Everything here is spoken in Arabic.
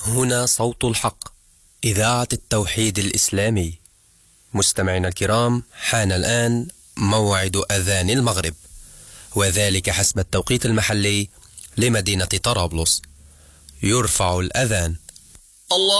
هنا صوت الحق، إذاعة التوحيد الإسلامي. مستمعينا الكرام، حان الآن موعد أذان المغرب، وذلك حسب التوقيت المحلي لمدينة طرابلس. يرفع الأذان. الله